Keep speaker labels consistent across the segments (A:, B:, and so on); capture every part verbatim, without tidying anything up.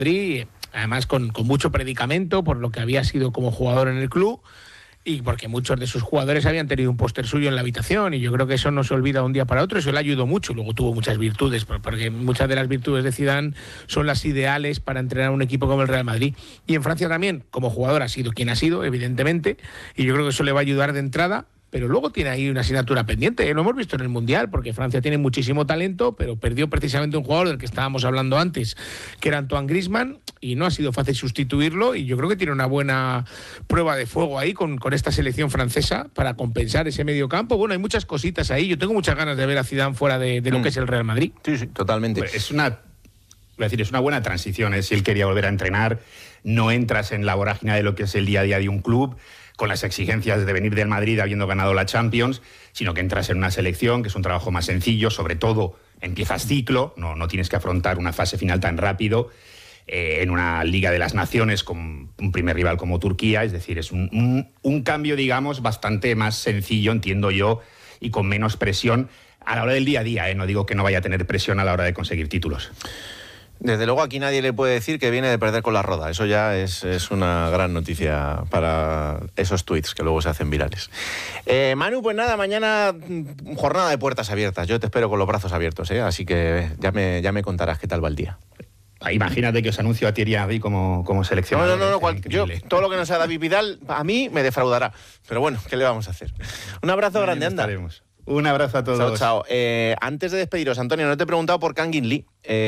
A: Madrid, además con, con mucho predicamento por lo que había sido como jugador en el club y porque muchos de sus jugadores habían tenido un póster suyo en la habitación, y yo creo que eso no se olvida de un día para otro. Eso le ayudó mucho. Luego tuvo muchas virtudes, porque muchas de las virtudes de Zidane son las ideales para entrenar un equipo como el Real Madrid. Y en Francia también, como jugador, ha sido quien ha sido, evidentemente, y yo creo que eso le va a ayudar de entrada. Pero luego tiene ahí una asignatura pendiente. Lo hemos visto en el Mundial, porque Francia tiene muchísimo talento, pero perdió precisamente un jugador del que estábamos hablando antes, que era Antoine Griezmann, y no ha sido fácil sustituirlo, y yo creo que tiene una buena prueba de fuego ahí con, con esta selección francesa para compensar ese medio campo. Bueno, hay muchas cositas ahí. Yo tengo muchas ganas de ver a Zidane fuera de, de lo mm. que es el Real Madrid.
B: Sí, sí, totalmente.
C: Pues es una... Es decir, es una buena transición. ¿eh? Si él quería volver a entrenar, no entras en la vorágine de lo que es el día a día de un club, con las exigencias de venir del Madrid habiendo ganado la Champions, sino que entras en una selección que es un trabajo más sencillo, sobre todo empiezas ciclo, no, no tienes que afrontar una fase final tan rápido, eh, en una Liga de las Naciones con un primer rival como Turquía. Es decir, es un, un, un cambio, digamos, bastante más sencillo, entiendo yo, y con menos presión a la hora del día a día. ¿eh? No digo que no vaya a tener presión a la hora de conseguir títulos.
B: Desde luego aquí nadie le puede decir que viene de perder con la Roda. Eso ya es, es una gran noticia para esos tuits que luego se hacen virales. Eh, Manu, pues nada, mañana jornada de puertas abiertas. Yo te espero con los brazos abiertos, ¿eh? Así que ya me, ya me contarás qué tal va el día.
C: Imagínate que os anuncio a Thierry Henry como, como seleccionador.
B: No, no, no, no cual, yo, todo lo que no sea David Vidal, a mí me defraudará. Pero bueno, ¿qué le vamos a hacer? Un abrazo
C: Ahí
B: grande, anda.
C: Estaremos. Un abrazo a todos.
B: Chao, chao. Eh, antes de despediros, Antonio, no te he preguntado por Kangin Lee.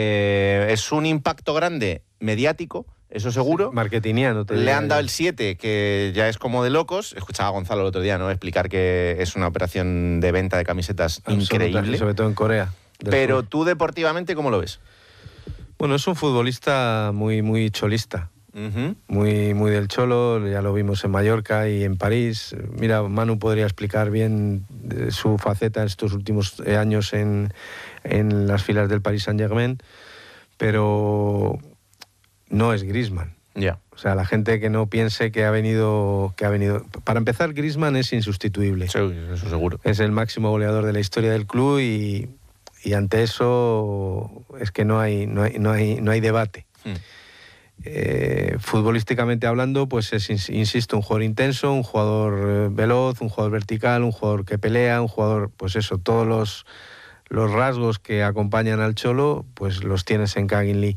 B: Eh, es un impacto grande mediático, eso seguro.
D: Sí, marketingiano.
B: Le han dado el siete, que ya es como de locos. Escuchaba a Gonzalo el otro día, ¿no? Explicar que es una operación de venta de camisetas
D: Absoluta,
B: increíble.
D: Sobre todo en Corea.
B: Pero
D: sur.
B: tú deportivamente, ¿cómo lo ves?
D: Bueno, es un futbolista muy, muy cholista.
B: Uh-huh.
D: Muy, muy del cholo, ya lo vimos en Mallorca y en París. Mira, Manu podría explicar bien su faceta en estos últimos años en, en las filas del Paris Saint-Germain, pero no es Griezmann.
B: Ya. Yeah.
D: O sea, la gente que no piense que ha venido, que ha venido. Para empezar, Griezmann es insustituible.
B: Sí, eso seguro.
D: Es el máximo goleador de la historia del club y, y ante eso es que no hay, no hay, no hay, no hay debate. Hmm. Eh, futbolísticamente hablando, pues es, insisto, un jugador intenso, un jugador eh, veloz, un jugador vertical, un jugador que pelea, un jugador, pues eso, todos los, los rasgos que acompañan al Cholo, pues los tienes en Kangin Lee.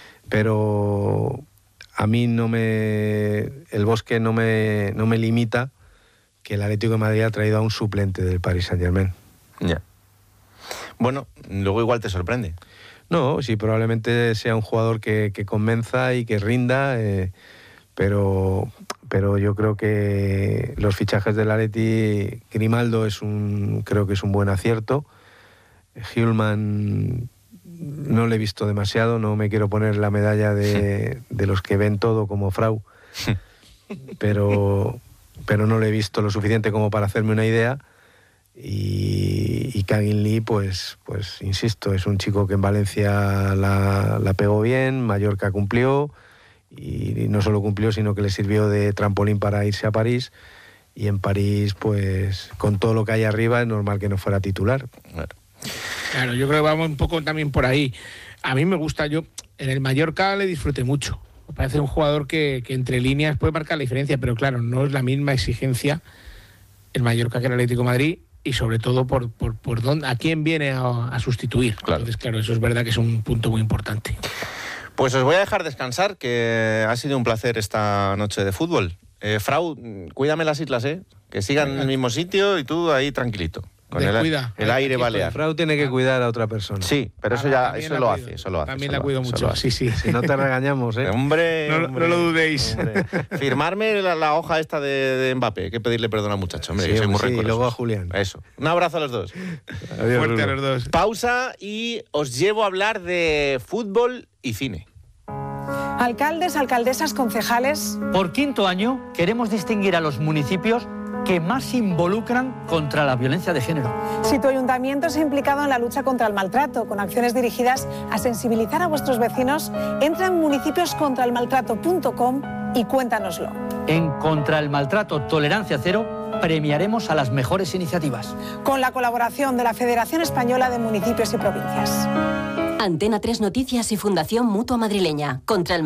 D: Pero a mí no me... el Bosque no me, no me limita que el Atlético de Madrid ha traído a un suplente del Paris Saint-Germain.
B: Ya. Bueno, luego igual te sorprende.
D: No, sí, probablemente sea un jugador que, que convenza y que rinda, eh, pero, pero yo creo que los fichajes del Atleti, Grimaldo es un, creo que es un buen acierto. Hjulman no le he visto demasiado, no me quiero poner la medalla de, de los que ven todo como Frau, pero, pero no le he visto lo suficiente como para hacerme una idea. Y, y Kangin Lee, pues, pues insisto, es un chico que en Valencia la, la pegó bien, Mallorca cumplió, y no solo cumplió, sino que le sirvió de trampolín para irse a París, y en París, pues, con todo lo que hay arriba, es normal que no fuera titular.
B: Claro,
A: claro, yo creo que vamos un poco también por ahí. A mí me gusta, yo en el Mallorca le disfruté mucho. Me parece un jugador que, que entre líneas puede marcar la diferencia, pero claro, no es la misma exigencia el Mallorca que el Atlético de Madrid, y sobre todo por, por, por dónde, a quién viene a, a sustituir. Claro. Entonces, claro, eso es verdad que es un punto muy importante.
B: Pues os voy a dejar descansar, que ha sido un placer esta noche de fútbol. Eh, Frau, cuídame las islas, ¿eh? Que sigan en el mismo sitio y tú ahí tranquilito. Con el, el aire balear.
D: Frau tiene que cuidar a otra persona.
B: Sí, pero eso ya eso lo hace, eso lo hace.
A: También
B: la
A: cuido mucho, sí, sí.
D: Si no te regañamos, ¿eh?
B: Hombre,
A: no,
B: hombre,
A: no lo dudéis.
B: Hombre. Firmarme la, la hoja esta de, de Mbappé, hay que pedirle perdón al muchacho, hombre,
D: sí,
B: que soy muy
D: sí,
B: rencoroso.
D: Y luego a Julián.
B: Eso. Un abrazo a los dos.
D: Adiós,
A: fuerte a los dos.
B: Pausa y os llevo a hablar de fútbol y cine.
E: Alcaldes, alcaldesas, concejales.
F: Por quinto año queremos distinguir a los municipios que más se involucran contra la violencia de género.
E: Si tu ayuntamiento se ha implicado en la lucha contra el maltrato, con acciones dirigidas a sensibilizar a vuestros vecinos, entra en municipios contra el maltrato punto com y cuéntanoslo.
F: En Contra el Maltrato Tolerancia Cero premiaremos a las mejores iniciativas.
E: Con la colaboración de la Federación Española de Municipios y Provincias.
G: Antena tres Noticias y Fundación Mutua Madrileña. Contra el